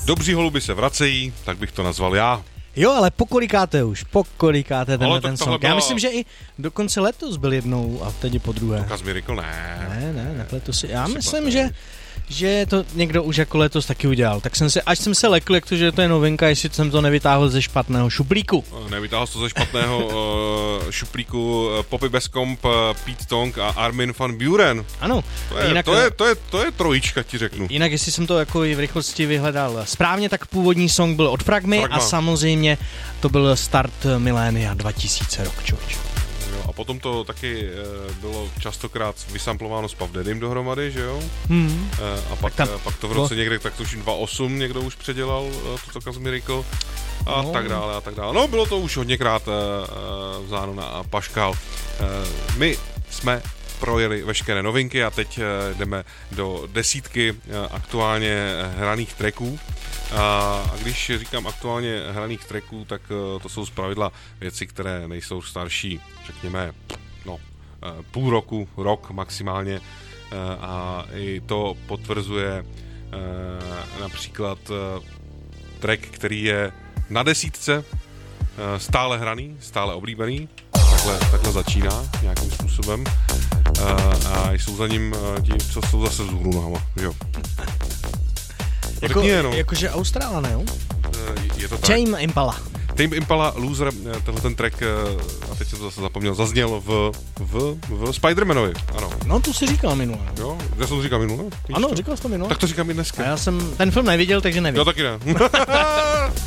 Dobří holuby se vracejí, tak bych to nazval já. Jo, ale pokolikáte tenhle ten song. Byla... Já myslím, že i dokonce letos byl jednou a teď po druhé. Dokaz Miracle, ne. Nepletu si. Já myslím, že to někdo už jako letos taky udělal. Tak až jsem se lekl, že to je novinka, jestli jsem to nevytáhl ze špatného šuplíku. Nevytáhl jsi to ze špatného šuplíku Poppy Beskomp, Pete Tong a Armin van Buuren. Ano. To je trojička, ti řeknu. Jinak, jestli jsem to jako v rychlosti vyhledal správně, tak původní song byl od Fragmy a samozřejmě to byl start milénia 2000 rok, člověče. A potom to taky bylo častokrát vysamplováno s Puff Daddym dohromady, že jo? A pak to v roce někde, tak to už 2.8 někdo už předělal tuto Dokaz Miracle a tak dále. No, bylo to už hodněkrát vzáno na paškál. My jsme projeli veškeré novinky a teď jdeme do desítky aktuálně hraných tracků. A když říkám aktuálně hraných tracků, tak to jsou zpravidla věci, které nejsou starší, řekněme, půl roku, rok maximálně. A i to potvrzuje například track, který je na desítce, stále hraný, stále oblíbený. Takhle začíná nějakým způsobem. A jsou za ním ti, co jsou zase vzhůru nohama, jo. Jakože Austrálané, jo? Je to tak. Tame Impala. Tame Impala, Loser, tenhle ten track, a teď jsem to zase zapomněl, zazněl v Spider-Manovi, ano. No, tu si říkal minule. Jo, já jsem to říkal minule? Ano, říkal jsi to minule. Tak to říkám i dneska. A já jsem ten film neviděl, takže nevím. Jo, taky ne.